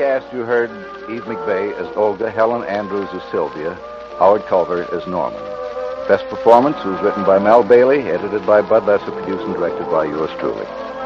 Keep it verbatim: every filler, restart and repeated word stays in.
cast, you heard Eve McVeigh as Olga, Helen Andrews as Sylvia, Howard Culver as Norman. Best Performance was written by Mel Bailey, edited by Bud Lesser, produced and directed by yours truly.